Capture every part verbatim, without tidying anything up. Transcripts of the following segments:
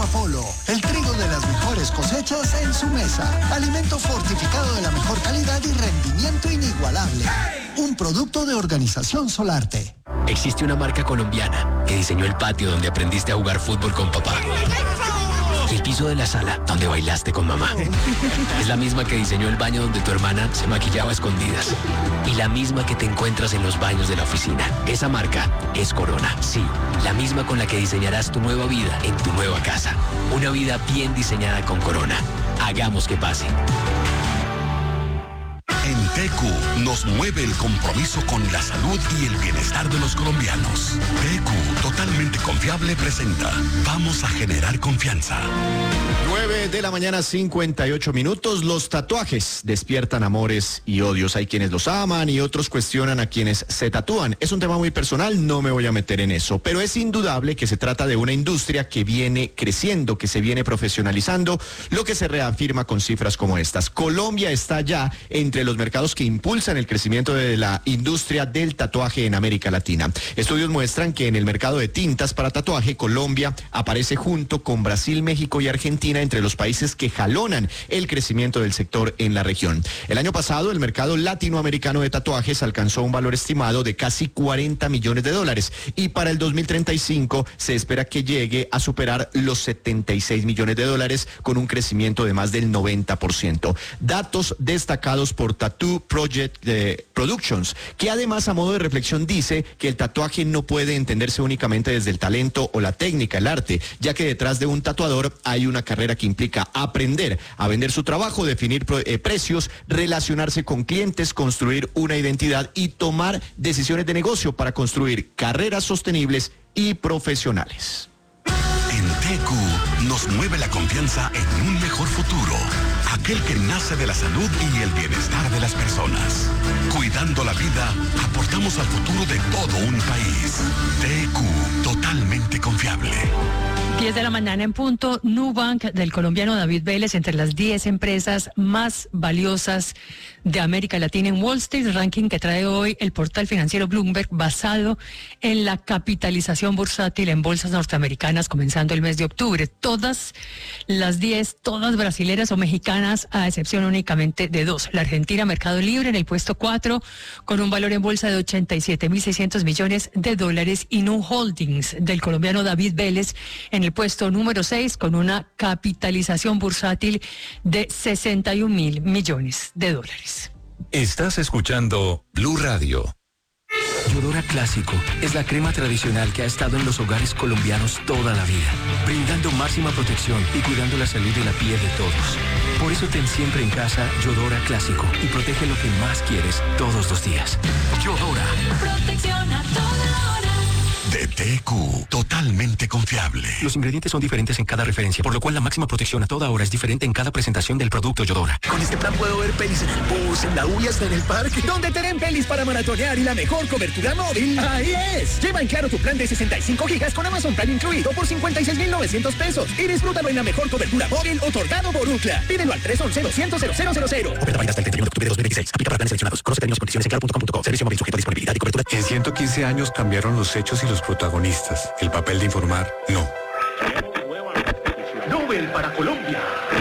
Apolo, el trigo de las mejores cosechas en su mesa. Alimento fortificado de la mejor calidad y rendimiento inigualable. Un producto de Organización Solarte. Existe una marca colombiana que diseñó el patio donde aprendiste a jugar fútbol con papá. Y el piso de la sala donde bailaste con mamá. Es la misma que diseñó el baño donde tu hermana se maquillaba a escondidas. Y la misma que te encuentras en los baños de la oficina. Esa marca es Corona. Sí, la misma con la que diseñarás tu nueva vida en tu nueva casa. Una vida bien diseñada con Corona. Hagamos que pase. En T Q nos mueve el compromiso con la salud y el bienestar de los colombianos. T Q, totalmente confiable, presenta Vamos a generar confianza. nueve de la mañana, cincuenta y ocho minutos. Los tatuajes despiertan amores y odios. Hay quienes los aman y otros cuestionan a quienes se tatúan. Es un tema muy personal, no me voy a meter en eso, pero es indudable que se trata de una industria que viene creciendo, que se viene profesionalizando, lo que se reafirma con cifras como estas. Colombia está ya entre los mercados que impulsan el crecimiento de la industria del tatuaje en América Latina. Estudios muestran que en el mercado de tintas para tatuaje, Colombia aparece junto con Brasil, México y Argentina entre los países que jalonan el crecimiento del sector en la región. El año pasado, el mercado latinoamericano de tatuajes alcanzó un valor estimado de casi cuarenta millones de dólares y para el dos mil treinta y cinco se espera que llegue a superar los setenta y seis millones de dólares con un crecimiento de más del noventa por ciento. Datos destacados por Tattoo Project eh, Productions, que además a modo de reflexión dice que el tatuaje no puede entenderse únicamente desde el talento o la técnica, el arte, ya que detrás de un tatuador hay una carrera que implica aprender a vender su trabajo, definir eh, precios, relacionarse con clientes, construir una identidad y tomar decisiones de negocio para construir carreras sostenibles y profesionales. En T Q nos mueve la confianza en un mejor futuro, aquel que nace de la salud y el bienestar de las personas. Cuidando la vida, aportamos al futuro de todo un país. T Q, totalmente confiable. diez de la mañana en punto. Nubank del colombiano David Vélez entre las diez empresas más valiosas de América Latina en Wall Street, ranking que trae hoy el portal financiero Bloomberg basado en la capitalización bursátil en bolsas norteamericanas comenzando el mes de octubre. Todas las diez, todas brasileras o mexicanas, a excepción únicamente de dos. La Argentina, Mercado Libre, en el puesto cuatro, con un valor en bolsa de ochenta y siete mil seiscientos millones de dólares, y Nu Holdings del colombiano David Vélez en el puesto número seis, con una capitalización bursátil de sesenta y un mil millones de dólares. Estás escuchando Blue Radio. Yodora Clásico es la crema tradicional que ha estado en los hogares colombianos toda la vida, brindando máxima protección y cuidando la salud de la piel de todos. Por eso ten siempre en casa Yodora Clásico y protege lo que más quieres todos los días. Yodora. Protección a toda hora. De T Q, totalmente confiable. Los ingredientes son diferentes en cada referencia, por lo cual la máxima protección a toda hora es diferente en cada presentación del producto Yodora. Con este plan puedo ver pelis en el bus, en la U y hasta en el parque. ¿Dónde tienen pelis para maratonear y la mejor cobertura móvil? ¡Ahí es! Lleva en Claro tu plan de sesenta y cinco gigas con Amazon Prime incluido por cincuenta y seis mil novecientos pesos. Y disfrútalo en la mejor cobertura móvil otorgado por Ucla. Pídelo al tres once, doscientos, cero cero cero cero. Oferta válida hasta el treinta y uno de octubre de dos mil veintiséis. Aplica para planes seleccionados. Conoce términos y condiciones en claro punto com punto co. Servicio móvil sujeto a disponibilidad y cobertura. En ciento quince años cambiaron los hechos y los protagonistas. El papel de informar, no. Nobel para Colombia.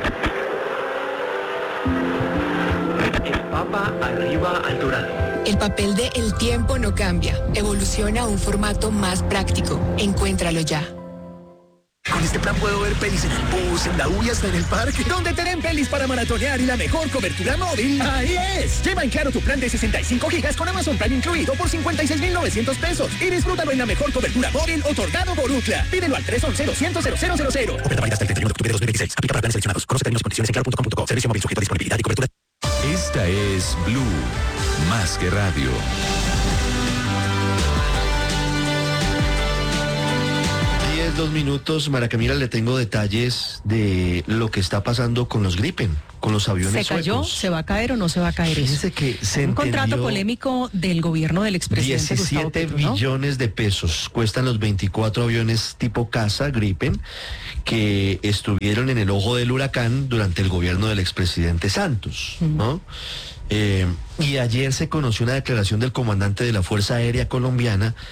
El Papa arriba al dorado. El papel de El tiempo no cambia. Evoluciona a un formato más práctico. Encuéntralo ya. Con este plan puedo ver pelis en el bus, en la U y hasta en el parque. ¿Dónde tienen pelis para maratonear y la mejor cobertura móvil? ¡Ahí es! Lleva en Claro tu plan de sesenta y cinco gigas con Amazon Prime incluido por cincuenta y seis mil novecientos pesos. Y disfrútalo en la mejor cobertura móvil otorgado por Ucla. Pídelo al tres once, doscientos, cero cero cero cero. Oferta válida hasta el treinta y uno de octubre de dos mil veintiséis. Aplica para planes seleccionados. Conoce términos y condiciones en claro punto com punto co. Servicio móvil sujeto a disponibilidad y cobertura. Esta es Blue, más que radio. Dos minutos, Mara Camila, le tengo detalles de lo que está pasando con los Gripen, con los aviones ¿Se cayó? suecos. ¿Se va a caer o no se va a caer Fíjese eso? que se Un entendió contrato polémico del gobierno del expresidente Gustavo diecisiete Petro, ¿no? billones de pesos cuestan los veinticuatro aviones tipo caza Gripen que estuvieron en el ojo del huracán durante el gobierno del expresidente Santos, ¿no? Mm. Eh, y ayer se conoció una declaración del comandante de la Fuerza Aérea Colombiana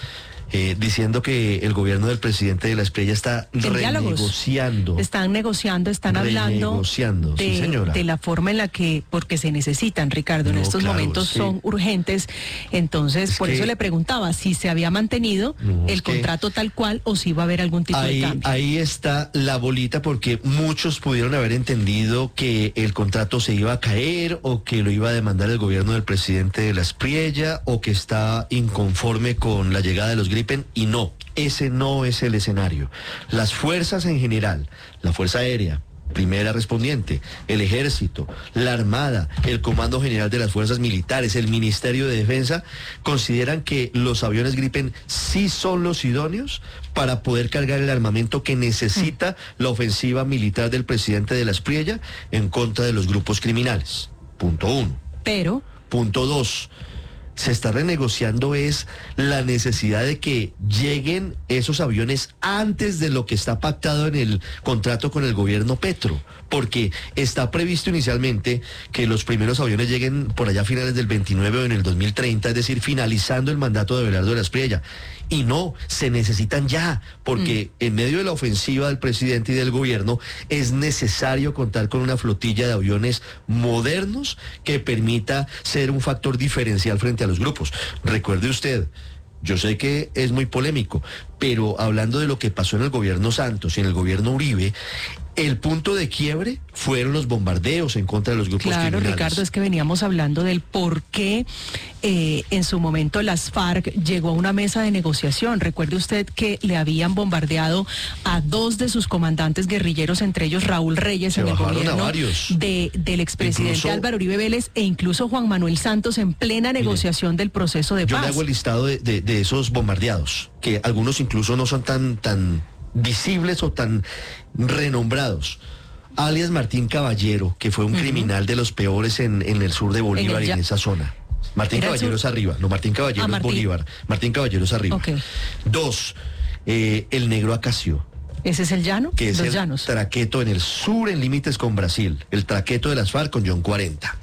eh, diciendo que el gobierno del presidente de la Espriella está En diálogos. renegociando. Están negociando, están hablando Renegociando, sí, de, señora. de la forma en la que, porque se necesitan, Ricardo, en No, estos claro, momentos sí. son urgentes. Entonces, Es por que- eso le preguntaba si se había mantenido No, el es que- contrato tal cual o si iba a haber algún tipo Ahí, de cambio. ahí está la bolita, porque muchos pudieron haber entendido que el contrato se iba a caer o que lo iba a demandar el gobierno del presidente de la Espriella o que está inconforme con la llegada de los Gripen, y no, ese no es el escenario. Las fuerzas en general, la Fuerza Aérea, primera respondiente, el Ejército, la Armada, el Comando General de las Fuerzas Militares, el Ministerio de Defensa, consideran que los aviones Gripen sí son los idóneos para poder cargar el armamento que necesita la ofensiva militar del presidente de la Espriella en contra de los grupos criminales. Punto uno. Pero Punto dos. Se está renegociando es la necesidad de que lleguen esos aviones antes de lo que está pactado en el contrato con el gobierno Petro, porque está previsto inicialmente que los primeros aviones lleguen por allá a finales del veintinueve o en el dos mil treinta, es decir, finalizando el mandato de Abelardo de la Espriella. Y no, se necesitan ya, porque mm. en medio de la ofensiva del presidente y del gobierno es necesario contar con una flotilla de aviones modernos que permita ser un factor diferencial frente a los grupos. Recuerde usted, yo sé que es muy polémico, pero hablando de lo que pasó en el gobierno Santos y en el gobierno Uribe, el punto de quiebre fueron los bombardeos en contra de los grupos claro, criminales. Ricardo, es que veníamos hablando del por qué eh, en su momento las FARC llegó a una mesa de negociación. Recuerde usted que le habían bombardeado a dos de sus comandantes guerrilleros, entre ellos Raúl Reyes, Se en el bajaron a gobierno varios. de, del expresidente Incluso- Álvaro Uribe Vélez, e incluso Juan Manuel Santos en plena negociación del proceso de Yo paz. le hago el listado de, de- de esos bombardeados, que algunos incluso no son tan, tan visibles o tan renombrados. Alias Martín Caballero, que fue un Ujú. criminal de los peores en, en el sur de Bolívar En el y ya- en esa zona. Martín ¿Era el Caballero sur? es arriba, no, Martín Caballero Ah, es Martín. Bolívar, Martín Caballero es arriba. Ok. Dos, eh, el negro Acacio, ¿Ese es el llano? que es Los el llanos. traqueto en el sur, en límites con Brasil, el traqueto de las FARC con John cuarenta.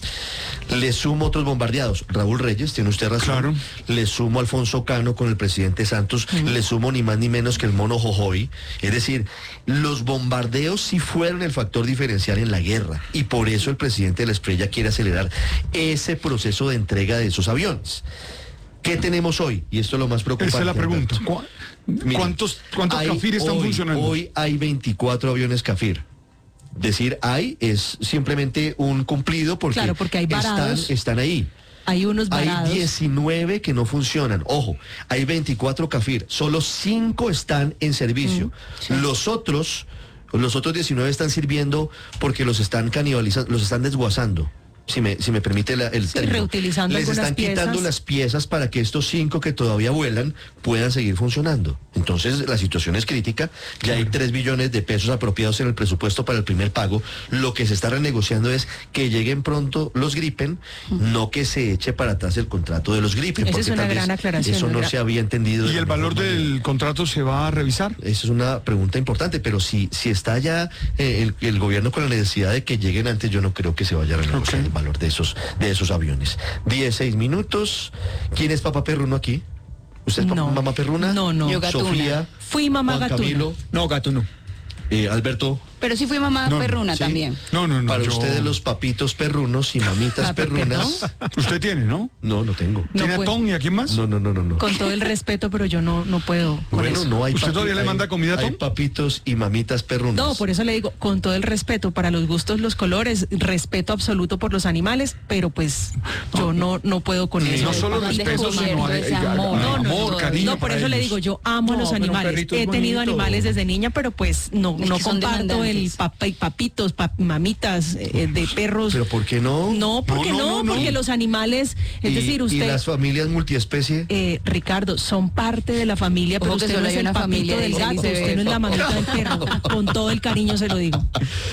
Le sumo otros bombardeados. Raúl Reyes, tiene usted razón. Claro. Le sumo a Alfonso Cano con el presidente Santos. Mm. Le sumo ni más ni menos que el mono Jojoy. Es decir, los bombardeos sí fueron el factor diferencial en la guerra. Y por eso el presidente de la Espriella quiere acelerar ese proceso de entrega de esos aviones. ¿Qué tenemos hoy? Y esto es lo más preocupante. Esa es la pregunta. Alberto. ¿Cu- Mire, ¿Cuántos, cuántos hay Cafir están hoy- funcionando? Hoy hay veinticuatro aviones Cafir. Decir hay es simplemente un cumplido porque, Claro, porque hay están, varados. están ahí. Hay unos varados. Hay diecinueve que no funcionan. Ojo, hay veinticuatro Cafir. Solo cinco están en servicio. Mm, sí. Los otros, los otros diecinueve están sirviendo porque los están canibalizando, los están desguazando. Si me, si me permite la- el Sí, término. reutilizando Les algunas están quitando piezas. las piezas para que estos cinco que todavía vuelan puedan seguir funcionando. Entonces la situación es crítica. Ya hay tres billones de pesos apropiados en el presupuesto para el primer pago. Lo que se está renegociando es que lleguen pronto los Gripen, no que se eche para atrás el contrato de los Gripen. Esa porque es una tal vez gran aclaración, Eso no ¿verdad? se había entendido. de ¿Y la el mejor valor manera. del contrato se va a revisar? Esa es una pregunta importante, pero si, si está ya eh, el, el gobierno con la necesidad de que lleguen antes, yo no creo que se vaya a renegociar Ok. el valor de esos, de esos aviones. dieciséis minutos. ¿Quién es Papá Perruno aquí? ¿Usted es pa- No. Mamá Perruna? No, no. Yo Gatuna. Sofía. Fui mamá Juan gatuna. Camilo. No, gato no. eh, Alberto. Pero sí fui mamá No, perruna ¿sí? también. No, no, no. Para yo- ustedes los papitos perrunos y mamitas Ah, ¿por qué perrunas. Usted tiene, ¿no? No, no tengo. No ¿Tiene a puede. Tom y a quién más? No, no, no, no, no. Con todo el respeto, pero yo no, no puedo con Bueno, eso. no hay ¿Usted papi- todavía le hay- manda comida a Hay Tom? papitos y mamitas perrunas. No, por eso le digo, con todo el respeto para los gustos, los colores, respeto absoluto por los animales, pero pues yo no, no puedo con Y eso. no solo Pan respeto, descubierto, sino hay, ese hay- amor. hay No, no, amor, no, cariño. No, por para eso le ellos. digo, yo amo a No, los pero un animales. perrito es He tenido bonito. animales desde niña, pero pues no, Es no que son comparto el demandantes. papa y papitos, pap- mamitas eh, de perros. ¿Pero por qué no? No, porque No, no, no, no, no. porque los animales, es Y- decir, ¿Y usted, las familias multiespecie? eh, Ricardo, son parte de la familia, pero Ojo que usted no solo es hay el una papito familia, del dice gato, Elizabeth. usted no es la mamita del perro. Con todo el cariño se lo digo.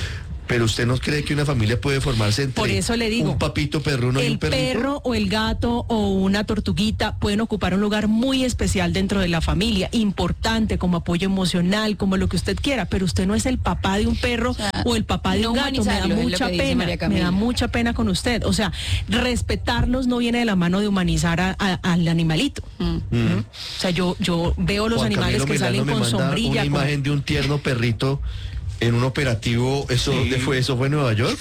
Pero usted no cree que una familia puede formarse entre Por eso le digo, un papito perruno y el un perrito. perro o el gato o una tortuguita pueden ocupar un lugar muy especial dentro de la familia, importante como apoyo emocional, como lo que usted quiera, pero usted no es el papá de un perro o, sea, o el papá de no un gato. Me da mucha pena, me da mucha pena con usted. O sea, respetarlos no viene de la mano de humanizar a, a, al animalito. Mm. Mm. O sea, yo yo veo los Juan animales Camilo que Milano salen me con manda sombrilla. Una con... imagen de un tierno perrito en un operativo. ¿Eso sí. dónde fue? ¿Eso fue en Nueva York?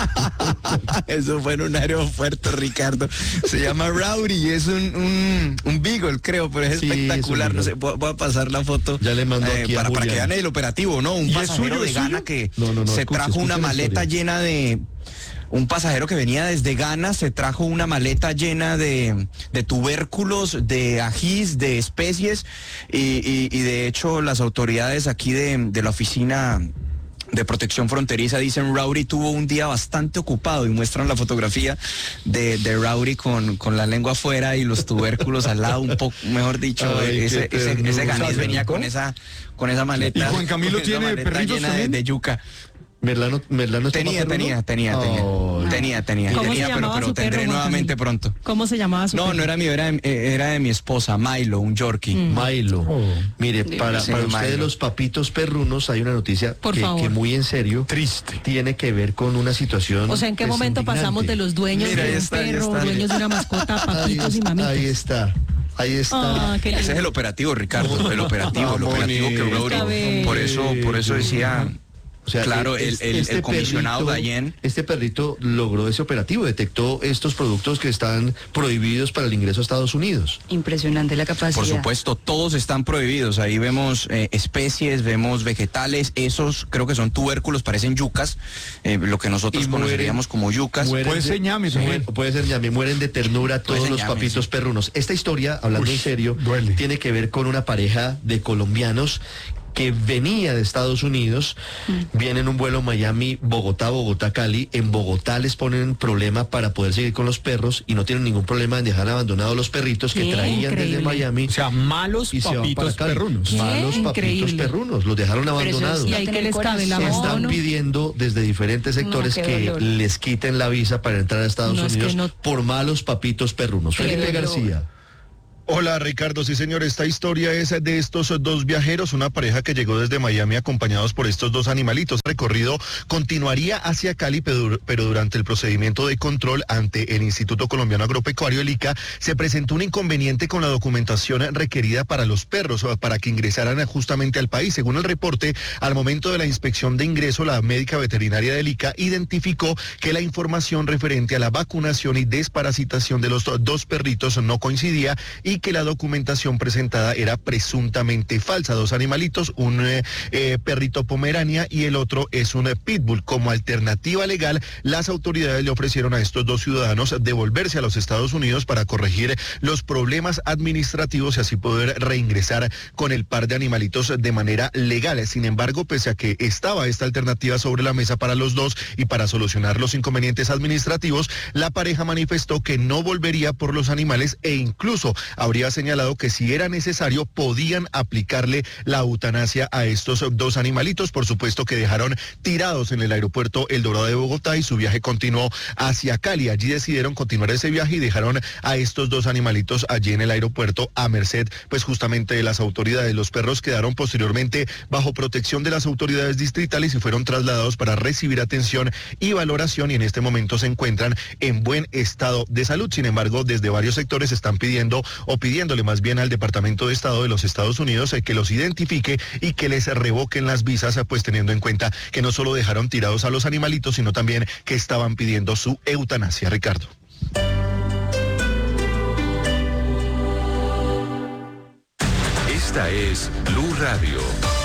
Eso fue en un aeropuerto, Ricardo. Se llama Rowdy y es un, un, un beagle, creo, pero es sí, espectacular. Es no sé, voy, voy a pasar la foto. Ya le mando eh, aquí para, a para que vean el operativo, ¿no? Un pasajero de Ghana que no, no, no, se escuche, trajo escuche una maleta llena de... Un pasajero que venía desde Ghana se trajo una maleta llena de, de tubérculos, de ajís, de especies y, y, y de hecho las autoridades aquí de, de la oficina de protección fronteriza dicen Rowdy tuvo un día bastante ocupado y muestran la fotografía de, de Rowdy con, con la lengua afuera y los tubérculos al lado, un poco, mejor dicho, Ay, ese, ese, ese ganés venía con esa, con esa maleta. ¿Y Juan Camilo tiene perritos llena de, de yuca. Merlano, Merlano tenía, tenía, tenía, tenía, oh. tenía, tenía, ¿Cómo tenía, se pero, pero tendré perro, nuevamente pronto. ¿Cómo se llamaba su No, perro? no era mío, era, era de mi esposa, Milo, un Yorkie. Mm. Milo. Oh. Mire, para, sí, para ustedes Milo. Los papitos perrunos hay una noticia que, que muy en serio triste tiene que ver con una situación. O sea, ¿en qué momento pasamos de los dueños Mira, de un está, perro, dueños de una mascota, a papitos ahí, y mamitas? Ahí está. Ahí está. Oh, ese es el operativo, Ricardo, el operativo, el operativo que Rowdy. Por eso, por eso decía. O sea, claro, el, el, este el comisionado Dayen. Este perrito logró ese operativo, detectó estos productos que están prohibidos para el ingreso a Estados Unidos. Impresionante la capacidad. Por supuesto, todos están prohibidos. Ahí vemos eh, especies, vemos vegetales, esos creo que son tubérculos, parecen yucas, eh, lo que nosotros mueren, conoceríamos como yucas. Puede ser ñame, puede ser ñame, mueren de ternura todos los ñame, papitos sí. perrunos. Esta historia, hablando Uy, en serio, duele. Tiene que ver con una pareja de colombianos que venía de Estados Unidos, mm. viene en un vuelo Miami-Bogotá, Bogotá-Cali. En Bogotá les ponen problema para poder seguir con los perros y no tienen ningún problema en dejar abandonados los perritos que traían increíble. Desde Miami. O sea, malos y papitos perrunos. Malos papitos perrunos, los dejaron abandonados. Y hay que les cabe la Se están ¿no? pidiendo desde diferentes sectores no, que dolor. Les quiten la visa para entrar a Estados no, Unidos es que no... por malos papitos perrunos. Felipe García. Hola Ricardo, sí señor, esta historia es de estos dos viajeros, una pareja que llegó desde Miami acompañados por estos dos animalitos. El recorrido continuaría hacia Cali, pero, pero durante el procedimiento de control ante el Instituto Colombiano Agropecuario, el I C A, se presentó un inconveniente con la documentación requerida para los perros, para que ingresaran justamente al país. Según el reporte, al momento de la inspección de ingreso, la médica veterinaria del I C A identificó que la información referente a la vacunación y desparasitación de los dos perritos no coincidía y que la documentación presentada era presuntamente falsa. Dos animalitos, un eh, eh, perrito pomerania y el otro es un eh, pitbull. Como alternativa legal, las autoridades le ofrecieron a estos dos ciudadanos devolverse a los Estados Unidos para corregir los problemas administrativos y así poder reingresar con el par de animalitos de manera legal. Sin embargo, pese a que estaba esta alternativa sobre la mesa para los dos y para solucionar los inconvenientes administrativos, la pareja manifestó que no volvería por los animales e incluso habría señalado que si era necesario podían aplicarle la eutanasia a estos dos animalitos. Por supuesto que dejaron tirados en el aeropuerto El Dorado de Bogotá y su viaje continuó hacia Cali. Allí decidieron continuar ese viaje y dejaron a estos dos animalitos allí en el aeropuerto a merced pues justamente de las autoridades. Los perros quedaron posteriormente bajo protección de las autoridades distritales y fueron trasladados para recibir atención y valoración y en este momento se encuentran en buen estado de salud. Sin embargo, desde varios sectores están pidiendo o pidiéndole más bien al Departamento de Estado de los Estados Unidos eh, que los identifique y que les revoquen las visas, eh, pues teniendo en cuenta que no solo dejaron tirados a los animalitos, sino también que estaban pidiendo su eutanasia. Ricardo. Esta es Blue Radio.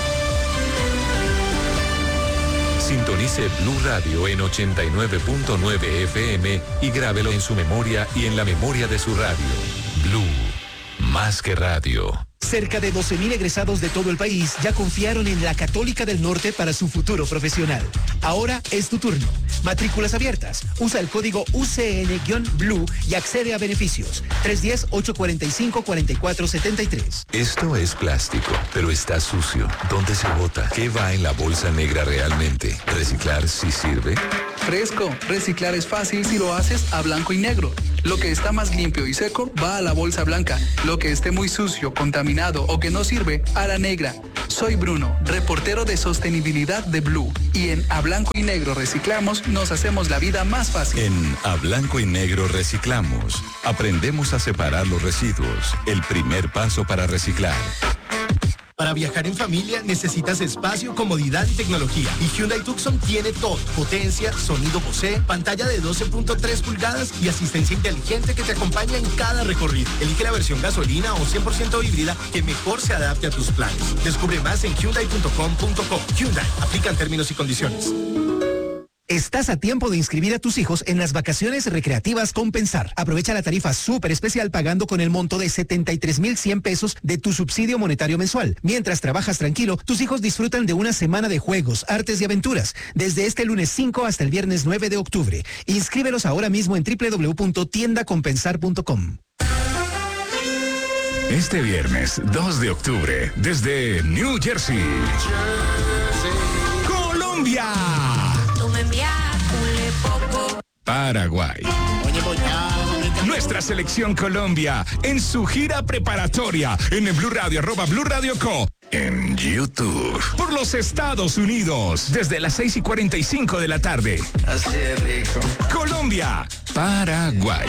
Sintonice Blue Radio en ochenta y nueve punto nueve F M y grábelo en su memoria y en la memoria de su radio. Blue, más que radio. Cerca de doce mil egresados de todo el país ya confiaron en la Católica del Norte para su futuro profesional. Ahora es tu turno. Matrículas abiertas. Usa el código U C N Blue y accede a beneficios. tres uno cero, ocho cuatro cinco, cuatro cuatro siete tres. Esto es plástico, pero está sucio. ¿Dónde se bota? ¿Qué va en la bolsa negra realmente? ¿Reciclar sí sirve? Fresco, reciclar es fácil si lo haces a blanco y negro. Lo que está más limpio y seco va a la bolsa blanca. Lo que esté muy sucio, contaminado o que no sirve, a la negra. Soy Bruno, reportero de sostenibilidad de Blue. Y en A Blanco y Negro Reciclamos nos hacemos la vida más fácil. En A Blanco y Negro Reciclamos. Aprendemos a separar los residuos. El primer paso para reciclar. Para viajar en familia necesitas espacio, comodidad y tecnología. Y Hyundai Tucson tiene todo. Potencia, sonido Bose, pantalla de doce punto tres pulgadas y asistencia inteligente que te acompaña en cada recorrido. Elige la versión gasolina o cien por ciento híbrida que mejor se adapte a tus planes. Descubre más en hyundai punto com punto co. Hyundai, aplican términos y condiciones. Estás a tiempo de inscribir a tus hijos en las vacaciones recreativas Compensar. Aprovecha la tarifa súper especial pagando con el monto de setenta y tres mil cien pesos de tu subsidio monetario mensual. Mientras trabajas tranquilo, tus hijos disfrutan de una semana de juegos, artes y aventuras, desde este lunes cinco hasta el viernes nueve de octubre. Inscríbelos ahora mismo en doble u doble u doble u punto tienda compensar punto com. Este viernes dos de octubre, desde New Jersey, Colombia, Paraguay. Nuestra selección Colombia en su gira preparatoria en el Blue Radio, arroba Blue Radio Co. En YouTube. Por los Estados Unidos, desde las seis y cuarenta y cinco de la tarde. Así de rico. Colombia, Paraguay.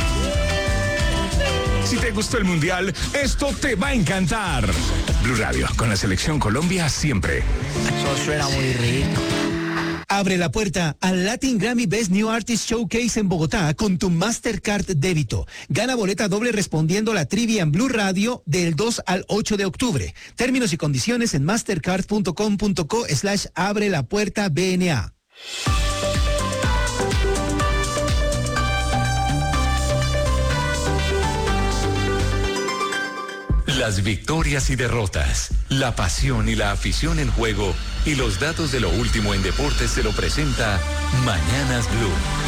Si te gustó el Mundial, esto te va a encantar. Blue Radio, con la selección Colombia siempre. Eso suena muy rico. Abre la puerta al Latin Grammy Best New Artist Showcase en Bogotá con tu Mastercard débito. Gana boleta doble respondiendo la trivia en Blue Radio del dos al ocho de octubre. Términos y condiciones en mastercard punto com punto co slash abre la puerta B N A. Las victorias y derrotas, la pasión y la afición en juego y los datos de lo último en deportes se lo presenta Mañanas Blue.